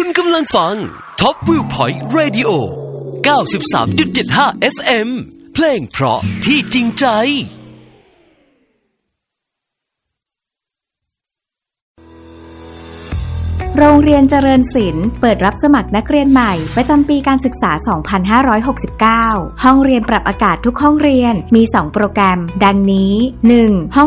คุณกำลังฟัง Top Viewpoint Radio 93.75 FM เพลงเพราะที่จริงใจโรงเรียนเจริญศิลป์เปิดรับสมัครนักเรียนใหม่ประจำปีการศึกษา 2569 ห้องเรียนปรับอากาศทุกห้องเรียนมี 2 โปรแกรมดังนี้ 1. ห้อง